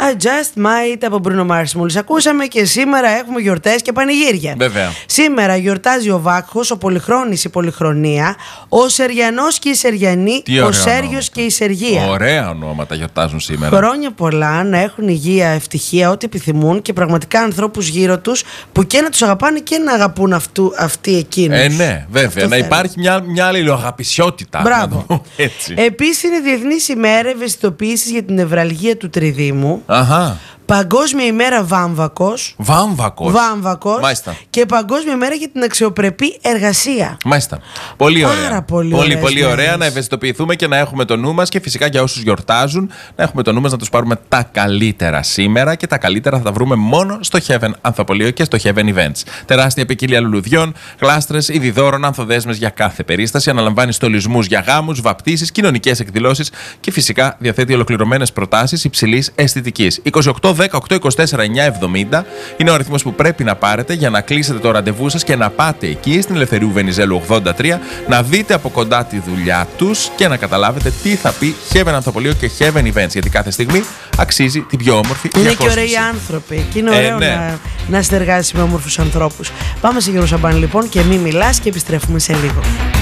I just might από Bruno Mars μόλις ακούσαμε. Και σήμερα έχουμε γιορτές και πανηγύρια. Βέβαια. Σήμερα γιορτάζει ο Βάκχος, ο Πολυχρόνης η Πολυχρονία, ο Σεριανός και η Σεριανή, ο Σέργιος και η Σεργία. Ωραία ονόματα γιορτάζουν σήμερα. Χρόνια πολλά, να έχουν υγεία, ευτυχία, ό,τι επιθυμούν και πραγματικά ανθρώπους γύρω τους που και να τους αγαπάνε και να αγαπούν αυτοί εκείνους. Ναι, βέβαια. Αυτό να υπάρχει μια αλληλοαγαπησιότητα. Μπράβο. Επίσης είναι Διεθνής ημέρα ευαισθητοποίησης για την νευραλγία του τριδήμου. Αχα. Παγκόσμια ημέρα Βάμβακος. Μάλιστα. Και Παγκόσμια ημέρα για την αξιοπρεπή εργασία. Μάλιστα. Πολύ ωραία. Πάρα πολύ ωραία να ευαισθητοποιηθούμε και να έχουμε το νου μας. Και φυσικά για όσους γιορτάζουν, να έχουμε το νου μας να τους πάρουμε τα καλύτερα σήμερα. Και τα καλύτερα θα τα βρούμε μόνο στο Heaven Ανθοπολείο και στο Heaven Events. Τεράστια ποικιλία λουλουδιών, γλάστρες, είδη δώρων, ανθοδέσμες για κάθε περίσταση. Αναλαμβάνει στολισμούς για γάμους, βαπτίσεις, κοινωνικές εκδηλώσεις και φυσικά διαθέτει ολοκληρωμένες προτάσεις υψηλής αισθητικής. 28-10-8-24-9-70 είναι ο αριθμός που πρέπει να πάρετε για να κλείσετε το ραντεβού σας και να πάτε εκεί στην Ελευθερίου Βενιζέλου 83 να δείτε από κοντά τη δουλειά τους και να καταλάβετε τι θα πει Heaven Ανθοπολείο και Heaven Events. Γιατί κάθε στιγμή αξίζει την πιο όμορφη διακόσμηση. Είναι και ωραίοι άνθρωποι και είναι ωραίο να συνεργάζεσαι με όμορφους ανθρώπους. Πάμε σε Γιώργο Σαμπάνη λοιπόν και μη μιλάς και επιστρέφουμε σε λίγο.